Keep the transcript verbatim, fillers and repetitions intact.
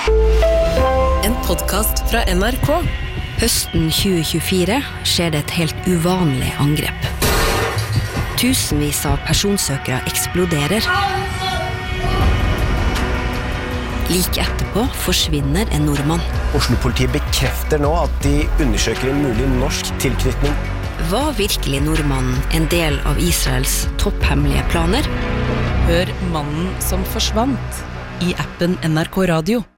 En podcast fra N R K. Høsten tjue tjuefire skjer det et helt uvanlig angrep. Tusenvis av personsøkere eksploderer. Like etterpå forsvinner en nordmann. Oslo-politiet bekrefter nå at de undersøker en mulig norsk tilknytning. Var virkelig nordmannen en del av Israels topphemmelige planer? Hør Mannen som forsvant i appen N R K Radio.